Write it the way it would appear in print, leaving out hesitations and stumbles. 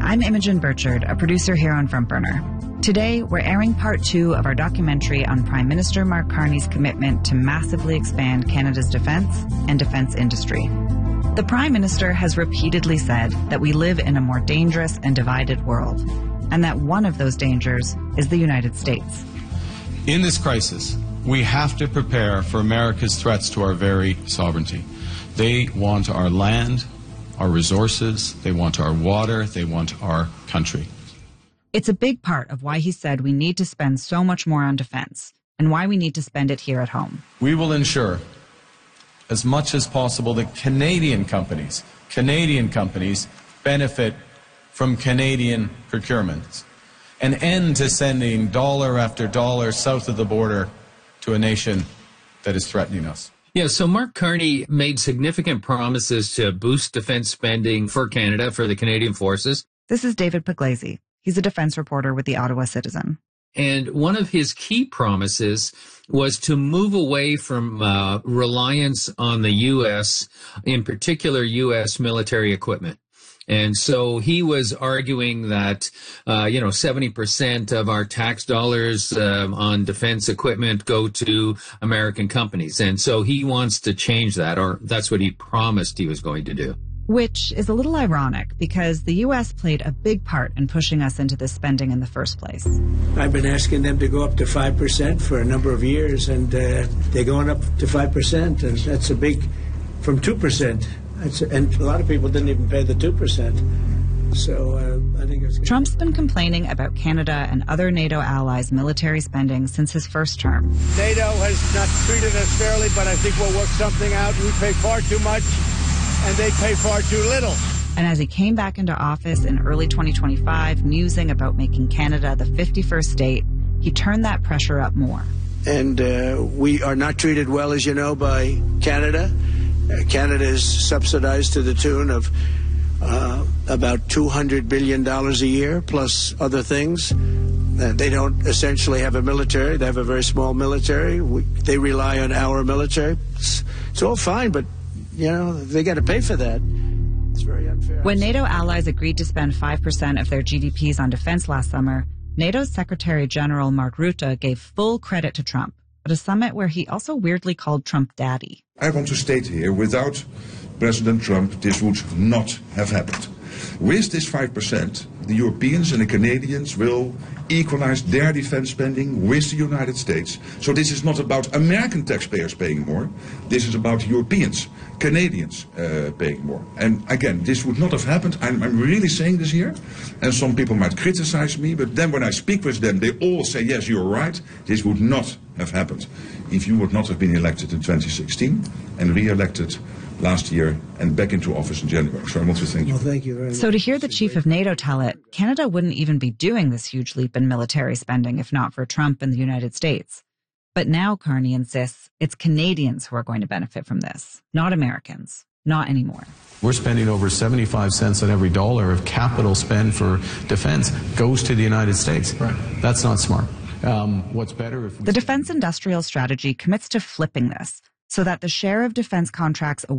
I'm Imogen Burchard, a producer here on Front Burner. Today, we're airing part 2 of our documentary on Prime Minister Mark Carney's commitment to massively expand Canada's defence and defence industry. The Prime Minister has repeatedly said that we live in a more dangerous and divided world, and that one of those dangers is the United States. In this crisis, we have to prepare for America's threats to our very sovereignty. They want our land, our resources, they want our water, they want our country. It's a big part of why he said we need to spend so much more on defense and why we need to spend it here at home. We will ensure as much as possible that Canadian companies benefit from Canadian procurements. An end to sending dollar after dollar south of the border to a nation that is threatening us. Yeah, so Mark Carney made significant promises to boost defense spending for Canada, for the Canadian forces. This is David Pugliese. He's a defense reporter with the Ottawa Citizen. And one of his key promises was to move away from reliance on the U.S., in particular U.S. military equipment. And so he was arguing that, 70% of our tax dollars on defense equipment go to American companies. And so he wants to change that, or that's what he promised he was going to do. Which is a little ironic because the U.S. played a big part in pushing us into this spending in the first place. I've been asking them to go up to 5% for a number of years, and they're going up to 5%, and that's a big, from 2%. And a lot of people didn't even pay the 2%. So I think it's... Trump's been complaining about Canada and other NATO allies' military spending since his first term. NATO has not treated us fairly, but I think we'll work something out. We pay far too much, and they pay far too little. And as he came back into office in early 2025, musing about making Canada the 51st state, he turned that pressure up more. And we are not treated well, as you know, by Canada. Canada is subsidized to the tune of about $200 billion a year, plus other things. They don't essentially have a military. They have a very small military. They rely on our military. It's all fine, but, they got to pay for that. It's very unfair. When NATO allies agreed to spend 5% of their GDPs on defense last summer, NATO's Secretary General Mark Rutte gave full credit to Trump at a summit where he also weirdly called Trump daddy. I want to state here, without President Trump, this would not have happened. With this 5%, the Europeans and the Canadians will equalize their defense spending with the United States. So this is not about American taxpayers paying more. This is about Europeans, Canadians paying more. And again, this would not have happened. I'm really saying this here. And some people might criticize me, but then when I speak with them, they all say, yes, you're right. This would not have happened if you would not have been elected in 2016 and re-elected last year and back into office in January. So I want to thank you. Well, thank you very much. So to hear the chief of NATO tell it, Canada wouldn't even be doing this huge leap in military spending if not for Trump and the United States. But now Carney insists it's Canadians who are going to benefit from this, not Americans. Not anymore. We're spending over 75 cents on every dollar of capital spend for defense goes to the United States. Right. That's not smart. What's better if the defense industrial strategy commits to flipping this so that the share of defense contracts